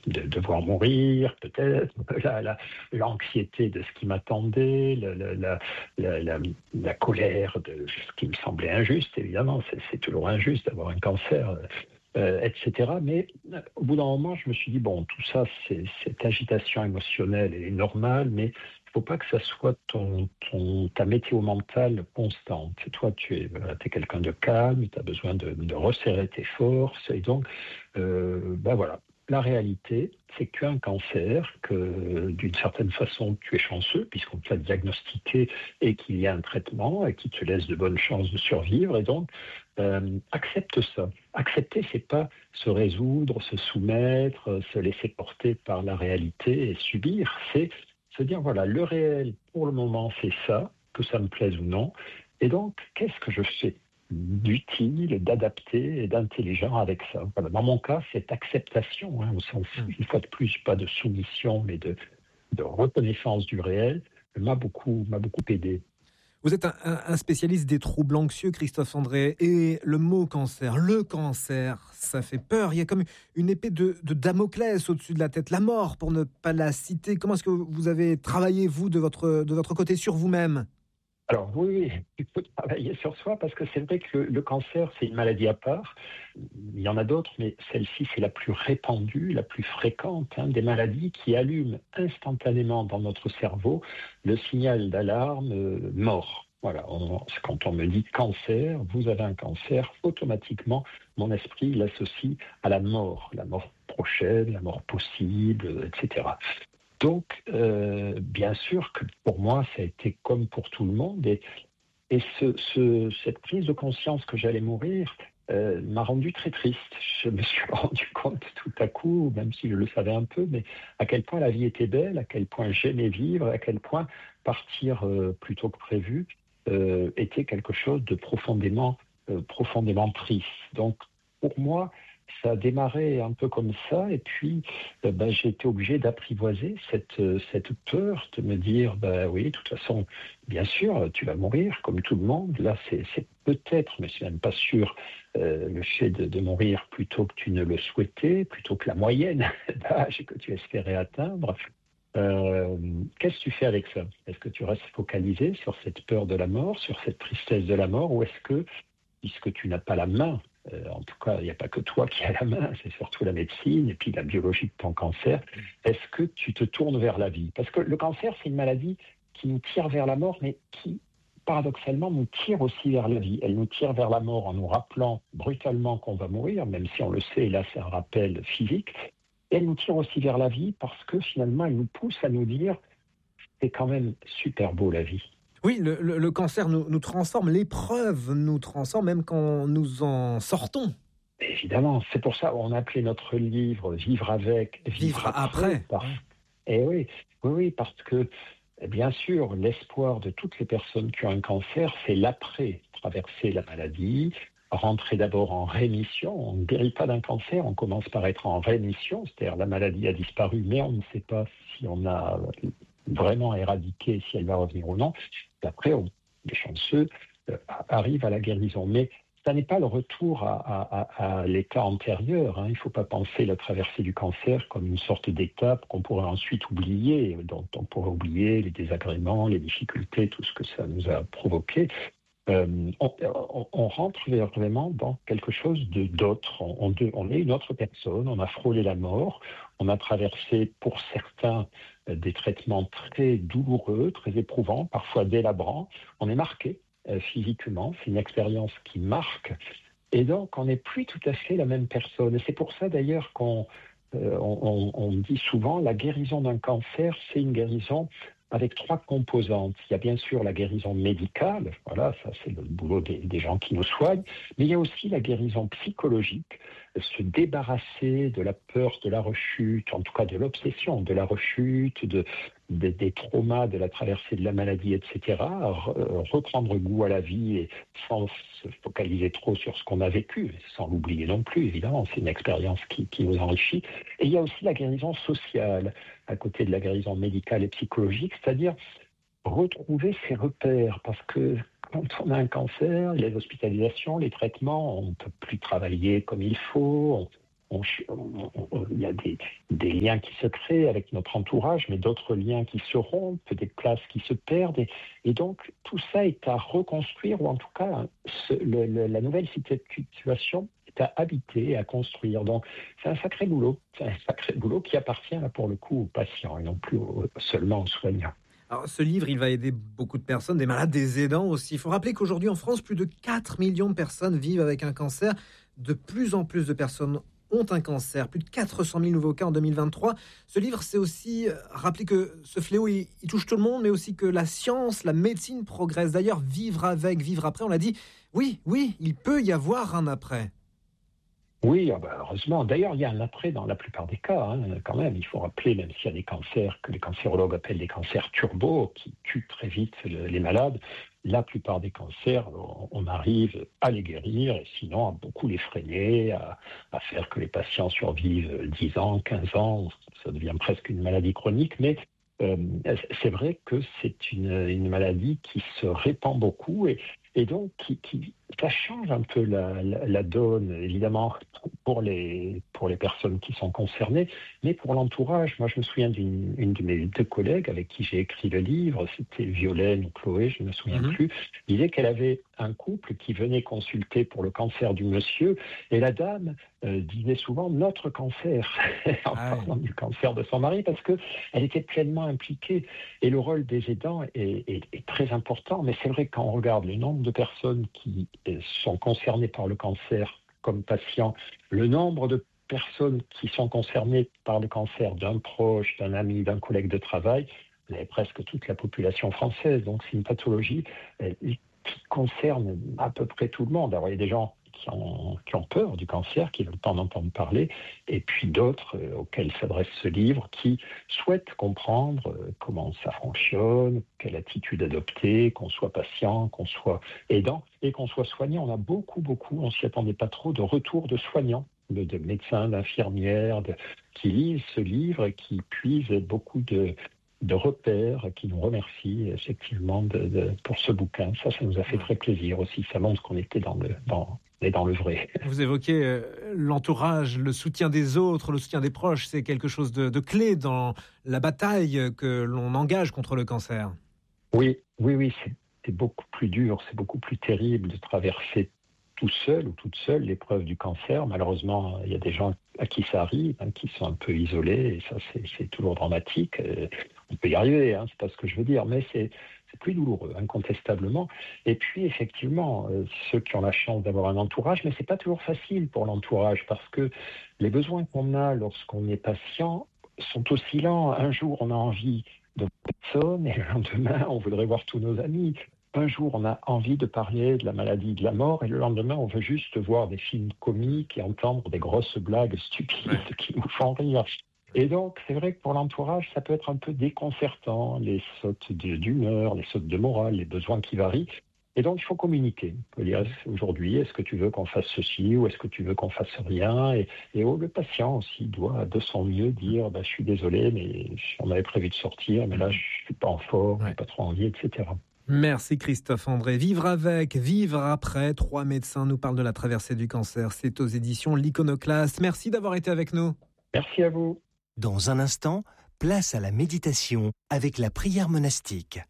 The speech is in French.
de devoir mourir, peut-être, l'anxiété de ce qui m'attendait, la colère de ce qui me semblait injuste, évidemment, c'est toujours injuste d'avoir un cancer, etc. Mais au bout d'un moment, je me suis dit, bon, tout ça, cette agitation émotionnelle est normale, mais il ne faut pas que ça soit ta météo mentale constante. Toi, tu es quelqu'un de calme, tu as besoin de resserrer tes forces, et donc, voilà. La réalité, c'est que tu as un cancer, que d'une certaine façon, tu es chanceux, puisqu'on te l'a diagnostiqué et qu'il y a un traitement et qui te laisse de bonnes chances de survivre. Et donc, accepte ça. Accepter, c'est pas se résoudre, se soumettre, se laisser porter par la réalité et subir. C'est se dire, voilà, le réel, pour le moment, c'est ça, que ça me plaise ou non. Et donc, qu'est-ce que je fais d'utile, d'adapté et d'intelligent avec ça. Voilà. Dans mon cas, cette acceptation, au sens, une fois de plus, pas de soumission, mais de reconnaissance du réel, m'a beaucoup aidé. Vous êtes un spécialiste des troubles anxieux, Christophe André, et le mot cancer, ça fait peur. Il y a comme une épée de Damoclès au-dessus de la tête, la mort, pour ne pas la citer. Comment est-ce que vous avez travaillé, vous, de votre côté, sur vous-même ? Alors oui, il faut travailler sur soi parce que c'est vrai que le cancer, c'est une maladie à part. Il y en a d'autres, mais celle-ci, c'est la plus répandue, la plus fréquente, des maladies qui allument instantanément dans notre cerveau le signal d'alarme mort. Voilà, quand on me dit cancer, vous avez un cancer, automatiquement, mon esprit l'associe à la mort prochaine, la mort possible, etc. Donc, bien sûr que pour moi, ça a été comme pour tout le monde. Et cette prise de conscience que j'allais mourir m'a rendu très triste. Je me suis rendu compte tout à coup, même si je le savais un peu, mais à quel point la vie était belle, à quel point j'aimais vivre, à quel point partir plus tôt que prévu était quelque chose de profondément triste. Donc, pour moi, ça a démarré un peu comme ça, et puis j'ai été obligé d'apprivoiser cette peur, de me dire, oui, de toute façon, bien sûr, tu vas mourir, comme tout le monde. Là, c'est peut-être, mais c'est même pas sûr, le fait de mourir plutôt que tu ne le souhaitais, plutôt que la moyenne d'âge que tu espérais atteindre. Qu'est-ce que tu fais avec ça ? Est-ce que tu restes focalisé sur cette peur de la mort, sur cette tristesse de la mort, ou est-ce que, puisque tu n'as pas la main, en tout cas, il n'y a pas que toi qui as la main, c'est surtout la médecine et puis la biologie de ton cancer. Est-ce que tu te tournes vers la vie ? Parce que le cancer, c'est une maladie qui nous tire vers la mort, mais qui, paradoxalement, nous tire aussi vers la vie. Elle nous tire vers la mort en nous rappelant brutalement qu'on va mourir, même si on le sait, et là, c'est un rappel physique. Et elle nous tire aussi vers la vie parce que, finalement, elle nous pousse à nous dire « c'est quand même super beau, la vie ». Oui, le cancer nous transforme, l'épreuve nous transforme, même quand nous en sortons. Évidemment, c'est pour ça qu'on a appelé notre livre « Vivre avec, vivre après ». Et oui, parce que, bien sûr, l'espoir de toutes les personnes qui ont un cancer, c'est l'après, traverser la maladie, rentrer d'abord en rémission. On ne guérit pas d'un cancer, on commence par être en rémission, c'est-à-dire la maladie a disparu, mais on ne sait pas si on a vraiment éradiqué, si elle va revenir ou non. Après, les chanceux arrivent à la guérison. Mais ça n'est pas le retour à l'état antérieur. Il ne faut pas penser la traversée du cancer comme une sorte d'étape qu'on pourrait ensuite oublier, dont on pourrait oublier les désagréments, les difficultés, tout ce que ça nous a provoqué. On rentre vraiment dans quelque chose d'autre. On est une autre personne, on a frôlé la mort, on a traversé pour certains des traitements très douloureux, très éprouvants, parfois délabrants. On est marqué physiquement, c'est une expérience qui marque. Et donc, on n'est plus tout à fait la même personne. Et c'est pour ça d'ailleurs qu'on dit souvent la guérison d'un cancer, c'est une guérison avec 3 composantes. Il y a bien sûr la guérison médicale, voilà, ça c'est le boulot des gens qui nous soignent, mais il y a aussi la guérison psychologique, se débarrasser de la peur de la rechute, en tout cas de l'obsession de la rechute, des traumas de la traversée de la maladie, etc., reprendre goût à la vie et sans se focaliser trop sur ce qu'on a vécu, sans l'oublier non plus, évidemment, c'est une expérience qui nous enrichit. Et il y a aussi la guérison sociale, à côté de la guérison médicale et psychologique, c'est-à-dire retrouver ses repères, parce que quand on a un cancer, les hospitalisations, les traitements, on ne peut plus travailler comme il faut, il y a des liens qui se créent avec notre entourage, mais d'autres liens qui se rompent, des places qui se perdent. Et donc, tout ça est à reconstruire, ou en tout cas, la nouvelle situation est à habiter, à construire. Donc, c'est un sacré boulot. C'est un sacré boulot qui appartient, là, pour le coup, aux patients et non plus seulement aux soignants. Alors, ce livre, il va aider beaucoup de personnes, des malades, des aidants aussi. Il faut rappeler qu'aujourd'hui, en France, plus de 4 millions de personnes vivent avec un cancer. De plus en plus de personnes ont un cancer. Plus de 400 000 nouveaux cas en 2023. Ce livre, c'est aussi rappeler que ce fléau, il touche tout le monde, mais aussi que la science, la médecine progresse. D'ailleurs, vivre avec, vivre après, on l'a dit, oui, il peut y avoir un après. Oui, heureusement. D'ailleurs, il y a un après dans la plupart des cas, quand même. Il faut rappeler, même s'il y a des cancers que les cancérologues appellent des cancers turbo, qui tuent très vite les malades, la plupart des cancers, on arrive à les guérir, et sinon à beaucoup les freiner, à faire que les patients survivent 10 ans, 15 ans. Ça devient presque une maladie chronique, mais c'est vrai que c'est une maladie qui se répand beaucoup, et donc ça change un peu la donne, évidemment, pour les personnes qui sont concernées, mais pour l'entourage. Moi, je me souviens d'une de mes deux collègues avec qui j'ai écrit le livre, c'était Violaine ou Chloé, je ne me souviens plus, disait qu'elle avait un couple qui venait consulter pour le cancer du monsieur, et la dame disait souvent notre cancer, en parlant du cancer de son mari, parce qu'elle était pleinement impliquée. Et le rôle des aidants est très important, mais c'est vrai que quand on regarde le nombre de personnes qui sont concernées par le cancer comme patients, le nombre de personnes qui sont concernées par le cancer d'un proche, d'un ami, d'un collègue de travail, vous avez presque toute la population française. Donc c'est une pathologie qui concerne à peu près tout le monde. Alors il y a des gens qui ont peur du cancer, qui veulent pas en entendre parler, et puis d'autres auxquels s'adresse ce livre, qui souhaitent comprendre comment ça fonctionne, quelle attitude adopter, qu'on soit patient, qu'on soit aidant, et qu'on soit soignant. On a beaucoup, on s'y attendait pas trop, de retours de soignants, de médecins, d'infirmières, qui lisent ce livre et qui puisent beaucoup de repères, qui nous remercient effectivement pour ce bouquin. Ça nous a fait très plaisir aussi. Ça montre qu'on était dans le vrai. Vous évoquez l'entourage, le soutien des autres, le soutien des proches. C'est quelque chose de clé dans la bataille que l'on engage contre le cancer. Oui, c'est beaucoup plus dur, c'est beaucoup plus terrible de traverser tout seul ou toute seule l'épreuve du cancer. Malheureusement, il y a des gens à qui ça arrive, qui sont un peu isolés, et ça, c'est toujours dramatique. On peut y arriver, c'est pas ce que je veux dire, mais c'est plus douloureux, incontestablement. Et puis, effectivement, ceux qui ont la chance d'avoir un entourage, mais c'est pas toujours facile pour l'entourage, parce que les besoins qu'on a lorsqu'on est patient sont oscillants. Un jour, on a envie de personne, et le lendemain, on voudrait voir tous nos amis. Un jour, on a envie de parler de la maladie, de la mort, et le lendemain, on veut juste voir des films comiques et entendre des grosses blagues stupides qui nous font rire. Et donc, c'est vrai que pour l'entourage, ça peut être un peu déconcertant, les sautes d'humeur, les sautes de morale, les besoins qui varient. Et donc, il faut communiquer. On peut dire, aujourd'hui, est-ce que tu veux qu'on fasse ceci ou est-ce que tu veux qu'on fasse rien ? Et le patient aussi doit, de son mieux, dire, je suis désolé, mais on avait prévu de sortir, mais là, je ne suis pas en forme, j'ai pas trop envie, etc. Merci Christophe André. Vivre avec, vivre après. 3 médecins nous parlent de la traversée du cancer. C'est aux éditions L'Iconoclaste. Merci d'avoir été avec nous. Merci à vous. Dans un instant, place à la méditation avec la prière monastique.